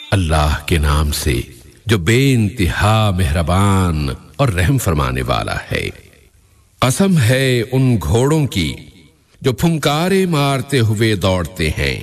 अल्लाह के नाम से जो बेइंतहा मेहरबान और रहम फरमाने वाला है। कसम है उन घोड़ों की जो फुंकारे मारते हुए दौड़ते हैं।